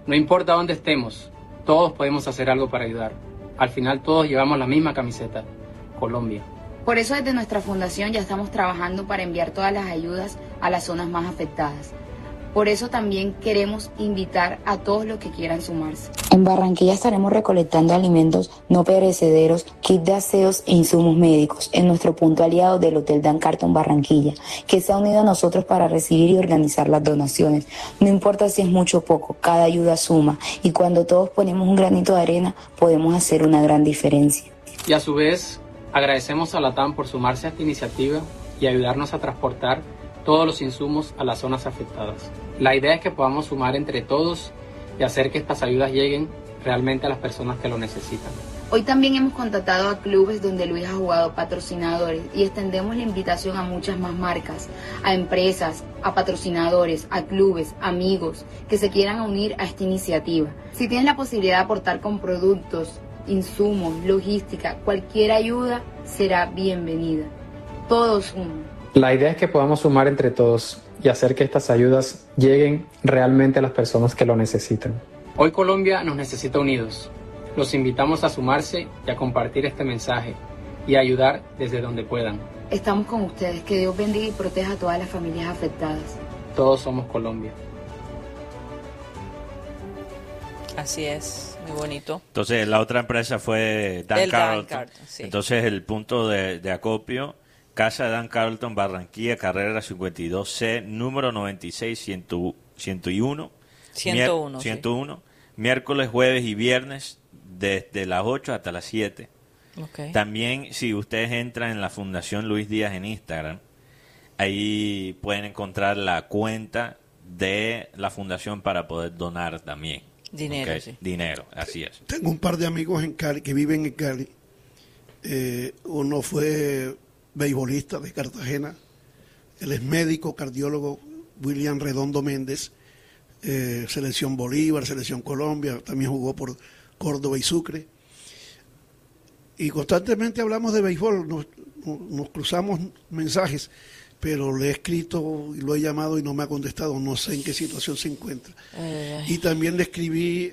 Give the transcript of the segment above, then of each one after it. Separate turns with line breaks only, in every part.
No importa dónde estemos, todos podemos hacer algo para ayudar. Al final todos llevamos la misma camiseta, Colombia.
Por eso desde nuestra fundación ya estamos trabajando para enviar todas las ayudas a las zonas más afectadas. Por eso también queremos invitar a todos los que quieran sumarse.
En Barranquilla estaremos recolectando alimentos no perecederos, kits de aseos e insumos médicos en nuestro punto aliado del Hotel Dan Carton Barranquilla, que se ha unido a nosotros para recibir y organizar las donaciones. No importa si es mucho o poco, cada ayuda suma, y cuando todos ponemos un granito de arena, podemos hacer una gran diferencia.
Y a su vez, agradecemos a Latam por sumarse a esta iniciativa y ayudarnos a transportar todos los insumos a las zonas afectadas. La idea es que podamos sumar entre todos y hacer que estas ayudas lleguen realmente a las personas que lo necesitan.
Hoy también hemos contactado a clubes donde Luis ha jugado patrocinadores y extendemos la invitación a muchas más marcas, a empresas, a patrocinadores, a clubes, amigos que se quieran unir a esta iniciativa. Si tienes la posibilidad de aportar con productos, insumos, logística, cualquier ayuda será bienvenida. Todos suman.
La idea es que podamos sumar entre todos y hacer que estas ayudas lleguen realmente a las personas que lo necesitan. Hoy Colombia nos necesita unidos. Los invitamos a sumarse y a compartir este mensaje y a ayudar desde donde puedan.
Estamos con ustedes. Que Dios bendiga y proteja a todas las familias afectadas.
Todos somos Colombia.
Así es, muy bonito.
Entonces la otra empresa fue Dan Carlton.
Sí.
Entonces el punto de acopio, Casa de Dan Carlton, Barranquilla, carrera 52C, número 96, 101.
101, sí.
Miércoles, jueves y viernes, desde las 8 hasta las 7.
Okay.
También, si ustedes entran en la Fundación Luis Díaz en Instagram, ahí pueden encontrar la cuenta de la fundación para poder donar también.
Dinero,
okay.
Sí.
Dinero, así es.
Tengo un par de amigos en Cali que viven en Cali. Uno fue beisbolista de Cartagena, él es médico, cardiólogo, William Redondo Méndez, selección Bolívar, selección Colombia, también jugó por Córdoba y Sucre. Y constantemente hablamos de béisbol, nos cruzamos mensajes, pero le he escrito y lo he llamado y no me ha contestado, no sé en qué situación se encuentra. Y también le escribí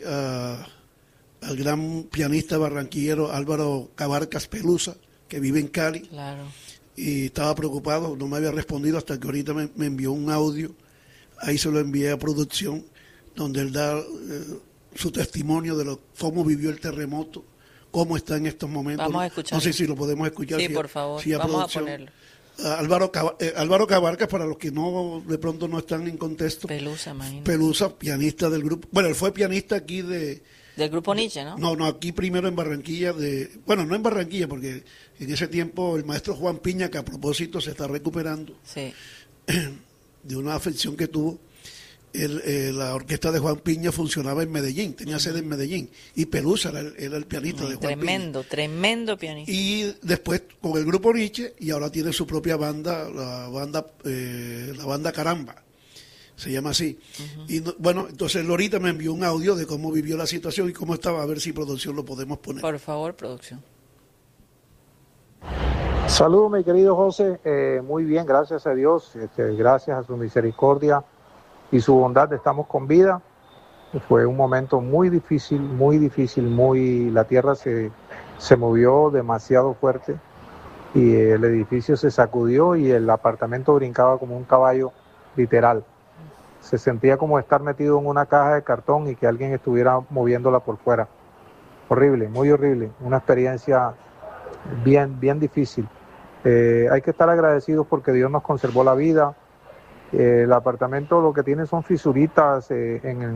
al gran pianista barranquillero Álvaro Cabarcas Pelusa, que vive en Cali.
Claro.
Y estaba preocupado, no me había respondido hasta que ahorita me envió un audio, ahí se lo envié a producción, donde él da su testimonio de cómo vivió el terremoto, cómo está en estos momentos.
Vamos a escucharlo.
No sé si lo podemos escuchar.
Sí, por favor, vamos a ponerlo.
Álvaro Cabarcas, para los que no de pronto no están en contexto. Pelusa, pianista del grupo. Bueno, él fue pianista aquí
del grupo Nietzsche, ¿no?
No, aquí primero en Barranquilla, bueno, no en Barranquilla, porque en ese tiempo el maestro Juan Piña, que a propósito se está recuperando
sí.
de una afección que tuvo, la orquesta de Juan Piña funcionaba en Medellín, tenía sede en Medellín, y Pelusa era el pianista de Juan Piña.
Tremendo pianista.
Y después con el grupo Nietzsche, y ahora tiene su propia banda, la banda Caramba. Se llama así. Y bueno, entonces Lorita me envió un audio de cómo vivió la situación y cómo estaba, a ver si producción lo podemos poner.
Por favor, producción.
Saludos, mi querido José. Muy bien, gracias a Dios, gracias a su misericordia y su bondad estamos con vida. Fue un momento muy difícil, la tierra se movió demasiado fuerte y el edificio se sacudió y el apartamento brincaba como un caballo, literal. Se sentía como estar metido en una caja de cartón y que alguien estuviera moviéndola por fuera. Horrible, muy horrible, una experiencia bien difícil. Hay que estar agradecidos porque Dios nos conservó la vida. El apartamento lo que tiene son fisuritas en el